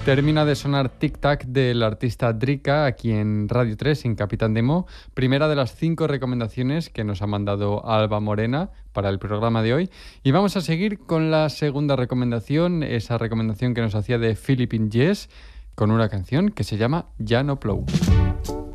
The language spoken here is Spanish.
Termina de sonar Tic Tac del artista Drika aquí en Radio 3, en Capitán Demo. Primera de las 5 recomendaciones que nos ha mandado Alba Morena para el programa de hoy. Y vamos a seguir con la segunda recomendación, esa recomendación que nos hacía de Philippine Jazz, con una canción que se llama Ya no Plou.